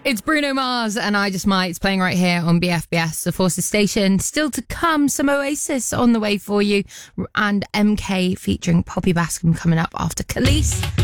It's Bruno Mars and I Just Might. It's playing right here on BFBS, the Forces Station. Still to come, some Oasis on the way for you, and MK featuring Poppy Bascom coming up after Khalees.